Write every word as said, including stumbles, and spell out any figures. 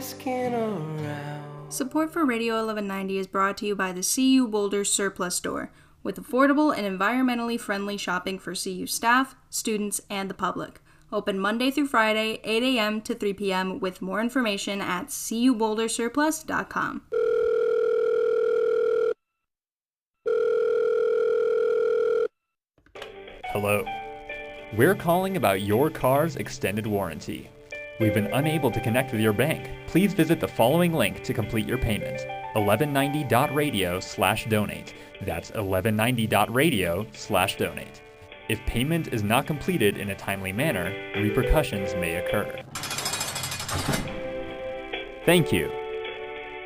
asking around. Support for Radio eleven ninety is brought to you by the C U Boulder Surplus Store, with affordable and environmentally friendly shopping for C U staff, students, and the public. Open Monday through Friday, eight a.m. to three p.m. with more information at c u boulder surplus dot com. Hello. We're calling about your car's extended warranty. We've been unable to connect with your bank. Please visit the following link to complete your payment. eleven ninety dot radio slash donate. That's eleven ninety dot radio slash donate. If payment is not completed in a timely manner, repercussions may occur. Thank you.